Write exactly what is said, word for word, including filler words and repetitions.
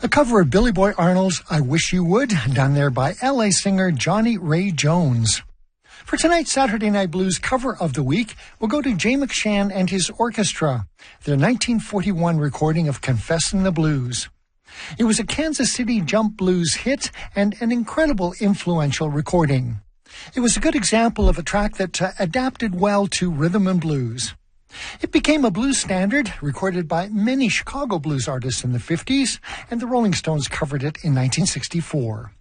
A cover of Billy Boy Arnold's I Wish You Would, done there by L A singer Johnny Ray Jones. For tonight's Saturday Night Blues cover of the week, we'll go to Jay McShann and his orchestra, their nineteen forty-one recording of Confessin' the Blues. It was a Kansas City jump blues hit and an incredible influential recording. It was a good example of a track that uh, adapted well to rhythm and blues. It became a blues standard, recorded by many Chicago blues artists in the fifties, and the Rolling Stones covered it in nineteen sixty-four.